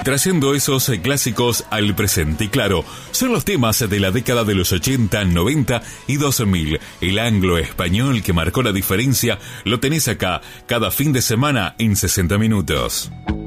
trayendo esos clásicos al presente. Y claro, son los temas de la década de los 80, 90 y 2000. El anglo-español que marcó la diferencia lo tenés acá, cada fin de semana en 60 minutos.